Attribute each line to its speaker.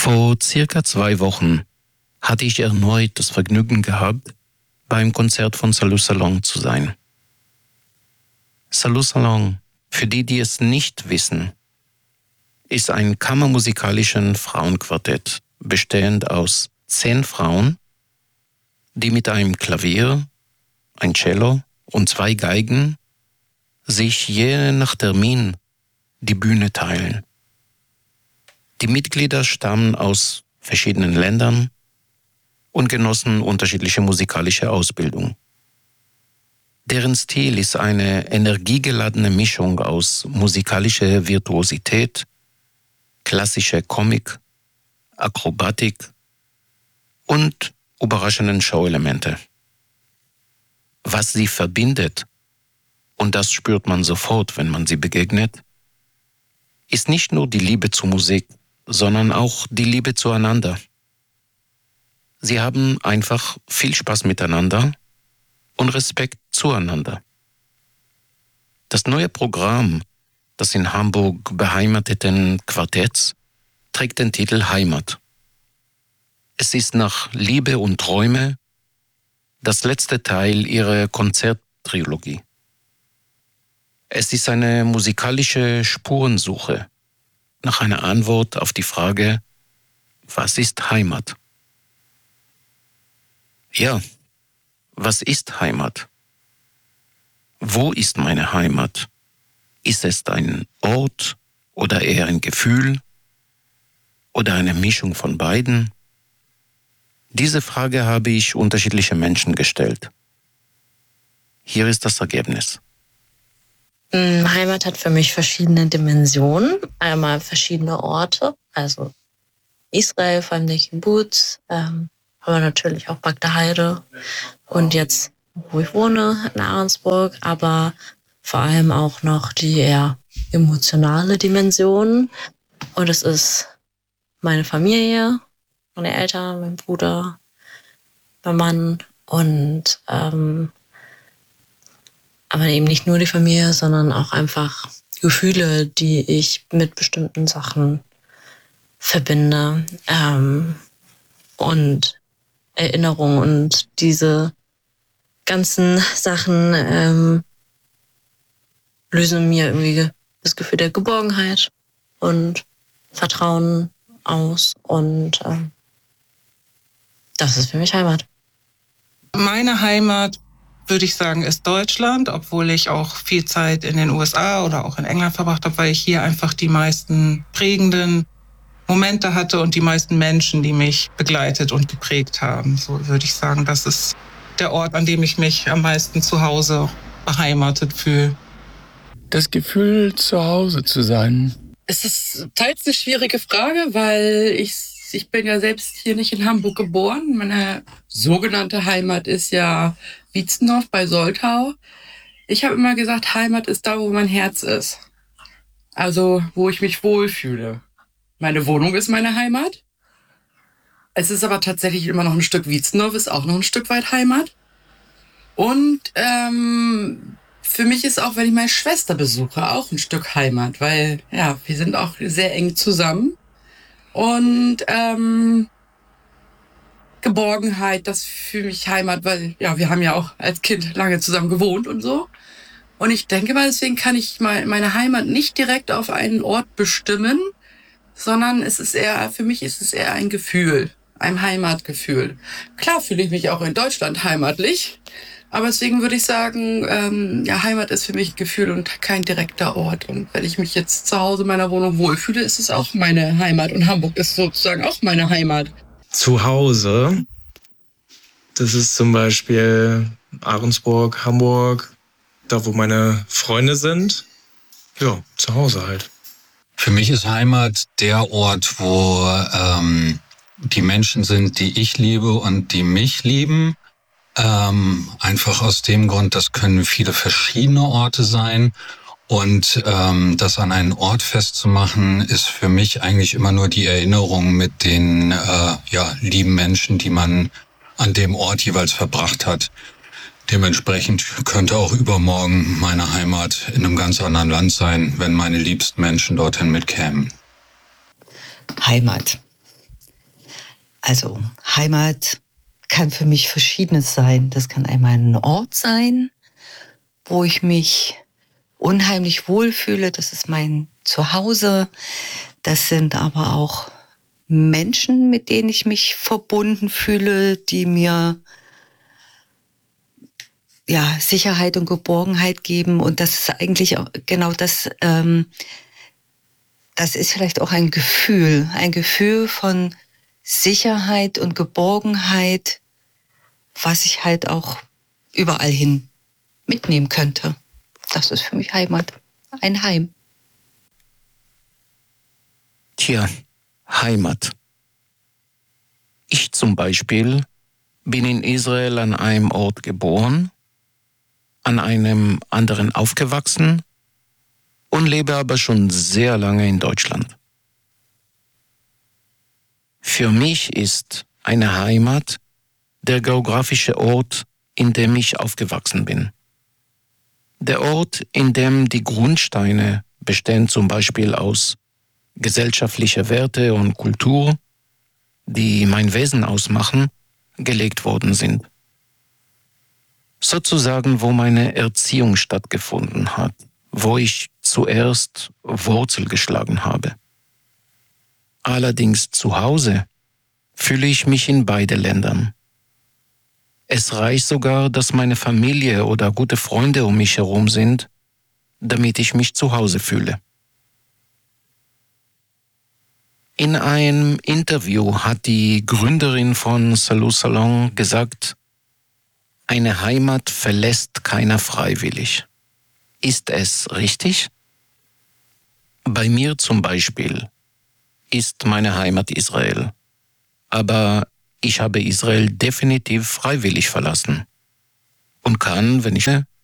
Speaker 1: Vor circa 2 Wochen hatte ich erneut das Vergnügen gehabt, beim Konzert von Salut Salon zu sein. Salut Salon, für die, die es nicht wissen, ist ein kammermusikalisches Frauenquartett, bestehend aus 10 Frauen, die mit einem Klavier, ein Cello und 2 Geigen sich je nach Termin die Bühne teilen. Die Mitglieder stammen aus verschiedenen Ländern und genossen unterschiedliche musikalische Ausbildung. Deren Stil ist eine energiegeladene Mischung aus musikalischer Virtuosität, klassischer Komik, Akrobatik und überraschenden Show-Elemente. Was sie verbindet, und das spürt man sofort, wenn man sie begegnet, ist nicht nur die Liebe zur Musik, sondern auch die Liebe zueinander. Sie haben einfach viel Spaß miteinander und Respekt zueinander. Das neue Programm des in Hamburg beheimateten Quartetts trägt den Titel Heimat. Es ist nach Liebe und Träume das letzte Teil ihrer Konzerttrilogie. Es ist eine musikalische Spurensuche nach einer Antwort auf die Frage, was ist Heimat? Ja, was ist Heimat? Wo ist meine Heimat? Ist es ein Ort oder eher ein Gefühl oder eine Mischung von beiden? Diese Frage habe ich unterschiedliche Menschen gestellt. Hier ist das Ergebnis.
Speaker 2: Heimat hat für mich verschiedene Dimensionen. Einmal verschiedene Orte, also Israel, vor allem der Kibbutz, aber natürlich auch Bagdaheide und jetzt, wo ich wohne, in Ahrensburg, aber vor allem auch noch die eher emotionale Dimension. Und es ist meine Familie, meine Eltern, mein Bruder, mein Mann und aber eben nicht nur die Familie, sondern auch einfach Gefühle, die ich mit bestimmten Sachen verbinde und Erinnerungen. Und diese ganzen Sachen lösen mir irgendwie das Gefühl der Geborgenheit und Vertrauen aus. Und das ist für mich Heimat.
Speaker 3: Meine Heimat, würde ich sagen, ist Deutschland, obwohl ich auch viel Zeit in den USA oder auch in England verbracht habe, weil ich hier einfach die meisten prägenden Momente hatte und die meisten Menschen, die mich begleitet und geprägt haben. So würde ich sagen, das ist der Ort, an dem ich mich am meisten zu Hause beheimatet fühle.
Speaker 4: Das Gefühl, zu Hause zu sein.
Speaker 5: Es ist teils eine schwierige Frage, weil ich bin ja selbst hier nicht in Hamburg geboren. Meine sogenannte Heimat ist ja Wietzendorf bei Soltau. Ich habe immer gesagt, Heimat ist da, wo mein Herz ist. Also, wo ich mich wohlfühle. Meine Wohnung ist meine Heimat. Es ist aber tatsächlich immer noch ein Stück Wietzendorf, ist auch noch ein Stück weit Heimat. Und für mich ist auch, wenn ich meine Schwester besuche, auch ein Stück Heimat, weil ja, wir sind auch sehr eng zusammen. Und Geborgenheit, das für mich Heimat, weil ja, wir haben ja auch als Kind lange zusammen gewohnt und so. Und ich denke mal, deswegen kann ich meine Heimat nicht direkt auf einen Ort bestimmen, sondern für mich ist es eher ein Gefühl, ein Heimatgefühl. Klar fühle ich mich auch in Deutschland heimatlich, aber deswegen würde ich sagen, ja, Heimat ist für mich ein Gefühl und kein direkter Ort. Und wenn ich mich jetzt zu Hause in meiner Wohnung wohlfühle, ist es auch meine Heimat. Und Hamburg ist sozusagen auch meine Heimat.
Speaker 6: Zu Hause, das ist zum Beispiel Ahrensburg, Hamburg, da wo meine Freunde sind. Ja, zu Hause halt.
Speaker 7: Für mich ist Heimat der Ort, wo die Menschen sind, die ich liebe und die mich lieben. Einfach aus dem Grund, das können viele verschiedene Orte sein. Und das an einen Ort festzumachen, ist für mich eigentlich immer nur die Erinnerung mit den lieben Menschen, die man an dem Ort jeweils verbracht hat. Dementsprechend könnte auch übermorgen meine Heimat in einem ganz anderen Land sein, wenn meine liebsten Menschen dorthin mitkämen.
Speaker 8: Heimat. Also Heimat kann für mich Verschiedenes sein. Das kann einmal ein Ort sein, wo ich mich unheimlich wohlfühle. Das ist mein Zuhause. Das sind aber auch Menschen, mit denen ich mich verbunden fühle, die mir Sicherheit und Geborgenheit geben. Und das ist eigentlich auch genau das, das ist vielleicht auch ein Gefühl von Sicherheit und Geborgenheit, was ich halt auch überall hin mitnehmen könnte. Das ist für mich Heimat, ein Heim.
Speaker 1: Tja, Heimat. Ich zum Beispiel bin in Israel an einem Ort geboren, an einem anderen aufgewachsen und lebe aber schon sehr lange in Deutschland. Für mich ist eine Heimat der geografische Ort, in dem ich aufgewachsen bin. Der Ort, in dem die Grundsteine bestehen zum Beispiel aus gesellschaftlicher Werte und Kultur, die mein Wesen ausmachen, gelegt worden sind. Sozusagen, wo meine Erziehung stattgefunden hat, wo ich zuerst Wurzel geschlagen habe. Allerdings zu Hause fühle ich mich in beide Ländern. Es reicht sogar, dass meine Familie oder gute Freunde um mich herum sind, damit ich mich zu Hause fühle. In einem Interview hat die Gründerin von Salut Salon gesagt, eine Heimat verlässt keiner freiwillig. Ist es richtig? Bei mir zum Beispiel ist meine Heimat Israel. Aber ich habe Israel definitiv freiwillig verlassen und kann, wenn ich will,